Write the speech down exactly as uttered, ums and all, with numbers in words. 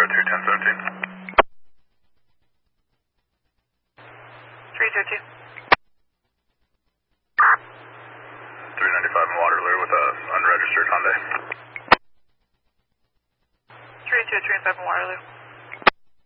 zero two ten seventeen. three two two. three ninety-five in Waterloo with a unregistered Hyundai. three two three five in Waterloo.